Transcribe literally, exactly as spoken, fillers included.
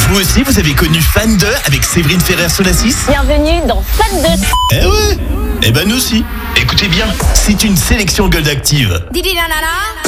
Vous aussi, vous avez connu Fan deux avec Séverine Ferrer-Solassis? Bienvenue dans Fan deux. Eh ouais. Eh ben nous aussi. Écoutez bien, c'est une sélection Gold Active. Didi-da-da-da.